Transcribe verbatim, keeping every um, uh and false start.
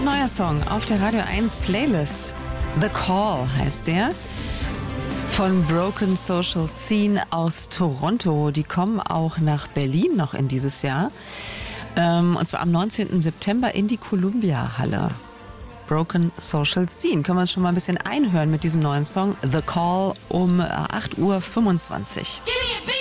Ein neuer Song auf der Radio eins Playlist. The Call heißt der. Von Broken Social Scene aus Toronto. Die kommen auch nach Berlin noch in dieses Jahr. Ähm, und zwar am neunzehnten September in die Columbia-Halle. Broken Social Scene. Können wir uns schon mal ein bisschen einhören mit diesem neuen Song The Call um acht Uhr fünfundzwanzig.